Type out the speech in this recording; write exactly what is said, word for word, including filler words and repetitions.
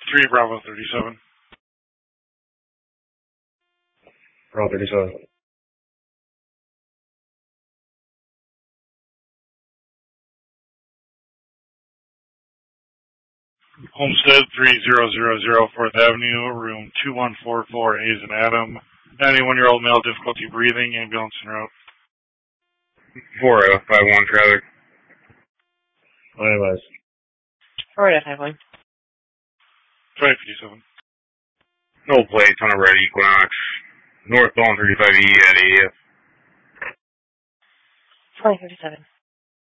three Bravo thirty-seven. Bravo thirty-seven. Homestead three zero zero zero, fourth Avenue, room two one four four, A's and Adam. ninety-one-year-old male, difficulty breathing, ambulance en route. four F five one traffic. Anyways. four F five one. five fifty-seven. No plates on a red Equinox. Northbound thirty-five E at A F. twenty fifty-seven.